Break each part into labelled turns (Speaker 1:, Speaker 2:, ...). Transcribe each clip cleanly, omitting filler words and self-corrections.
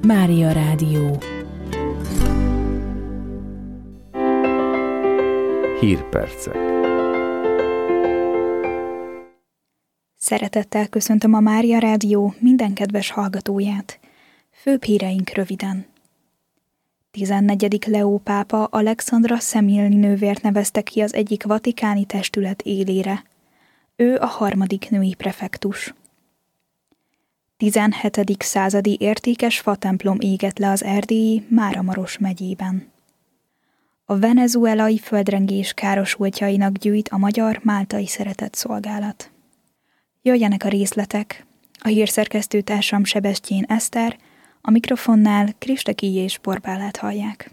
Speaker 1: Mária Rádió.
Speaker 2: Hírpercek.
Speaker 3: Szeretettel köszöntöm a Mária Rádió minden kedves hallgatóját. Főbb híreink röviden. 14. Leó pápa Alexandra Szemilni nővért nevezte ki az egyik vatikáni testület élére. Ő a 3. női prefektus. 17. századi értékes fatemplom égett le az erdélyi Máramaros megyében. A venezuelai földrengés károsultjainak gyűjt a Magyar Máltai Szeretetszolgálat. Jöjjenek a részletek. A hírszerkesztőtársam Sebestyén Eszter, a mikrofonnál Kristeki és Borbálát hallják.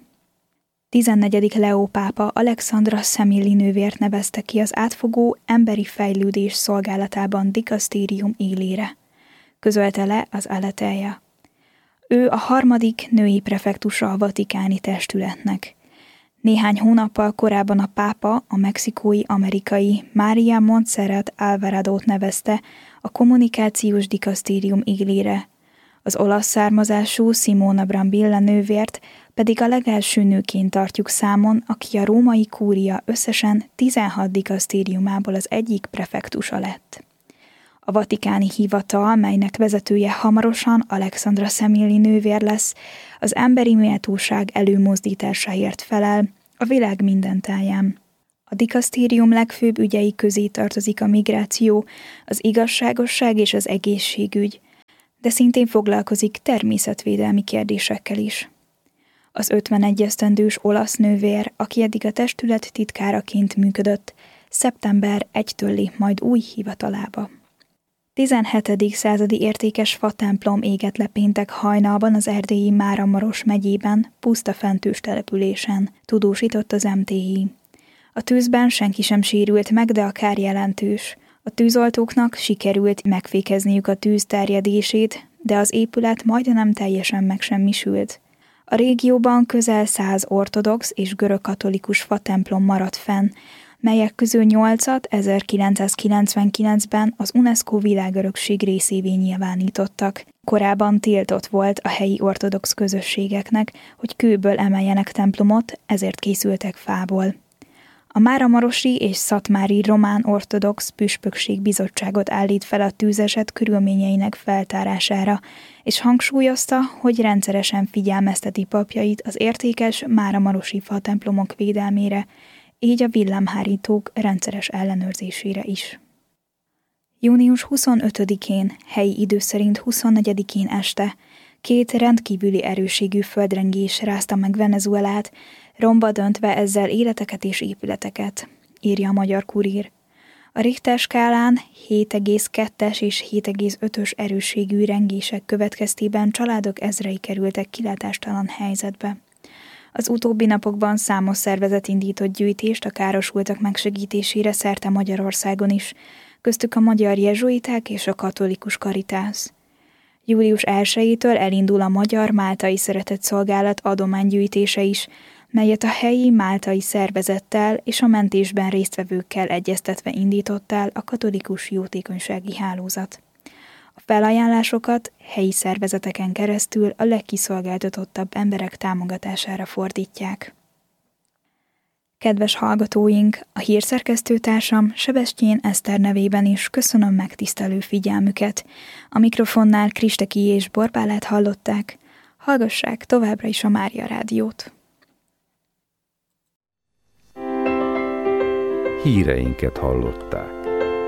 Speaker 3: 14. Leó pápa Alexandra Szemilni nővért nevezte ki az átfogó emberi fejlődés szolgálatában dikasztérium élére, közölte le az Aleteia. Ő a 3. női prefektusa a vatikáni testületnek. Néhány hónappal korábban a pápa a mexikói-amerikai María Montserrat Alvaradót nevezte a kommunikációs dikasztérium élére. Az olasz származású Simona Brambilla nővért pedig a legelső nőként tartjuk számon, aki a római kúria összesen 16 dikasztériumából az egyik prefektusa lett. A vatikáni hivatal, melynek vezetője hamarosan Alexandra Szemilni nővér lesz, az emberi méltóság előmozdításáért felel a világ minden táján. A dikasztérium legfőbb ügyei közé tartozik a migráció, az igazságosság és az egészségügy, de szintén foglalkozik természetvédelmi kérdésekkel is. Az 51 esztendős olasz nővér, aki eddig a testület titkáraként működött, szeptember 1-től lép majd új hivatalába. 17. századi értékes fatemplom égett le péntek hajnalban az erdélyi Máramaros megyében, pusztafentős településen, tudósított az MTI. A tűzben senki sem sérült meg, de a kár jelentős. A tűzoltóknak sikerült megfékezniük a tűz terjedését, de az épület majdnem teljesen megsemmisült. A régióban közel 100 ortodox és görögkatolikus fatemplom maradt fenn, melyek közül 8-at 1999-ben az UNESCO világörökség részévé nyilvánítottak. Korábban tiltott volt a helyi ortodox közösségeknek, hogy kőből emeljenek templomot, ezért készültek fából. A máramarosi és szatmári román ortodox püspökség bizottságot állít fel a tűzeset körülményeinek feltárására, és hangsúlyozta, hogy rendszeresen figyelmezteti papjait az értékes máramarosi fatemplomok védelmére, így a villámhárítók rendszeres ellenőrzésére is. Június 25-én, helyi idő szerint 24-én este 2 rendkívüli erősségű földrengés rázta meg Venezuelát, romba döntve ezzel életeket és épületeket, írja a Magyar Kurír. A Richter skálán 7,2-es és 7,5-ös erősségű rengések következtében családok ezrei kerültek kilátástalan helyzetbe. Az utóbbi napokban számos szervezet indított gyűjtést a károsultak megsegítésére szerte Magyarországon is, köztük a magyar jezsuiták és a katolikus Caritas. Július 1-től elindul a Magyar Máltai Szeretetszolgálat adománygyűjtése is, melyet a helyi máltai szervezettel és a mentésben résztvevőkkel egyeztetve indított el a katolikus jótékonysági hálózat. A felajánlásokat helyi szervezeteken keresztül a legkiszolgáltatottabb emberek támogatására fordítják. Kedves hallgatóink, a hírszerkesztőtársam Sebestyén Eszter nevében is köszönöm megtisztelő figyelmüket. A mikrofonnál Kristeki és Borbálát hallották. Hallgassák továbbra is a Mária Rádiót.
Speaker 2: Híreinket hallották.